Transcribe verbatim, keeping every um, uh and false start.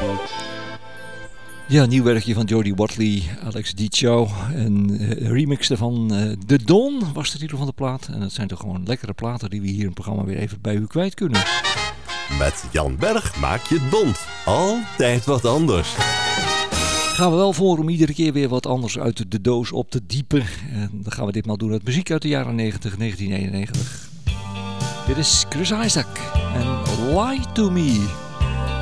Ja, een nieuw werkje van Jody Watley, Alex Dicho. Een uh, remix daarvan. Uh, The Dawn was de titel van de plaat. En dat zijn toch gewoon lekkere platen die we hier in het programma weer even bij u kwijt kunnen. Met Jan Berg maak je het bont. Altijd wat anders. Gaan we wel voor om iedere keer weer wat anders uit de doos op te diepen. En dan gaan we ditmaal doen met muziek uit de jaren negentig, negentien eenennegentig. Dit is Chris Isaak en Lie to Me.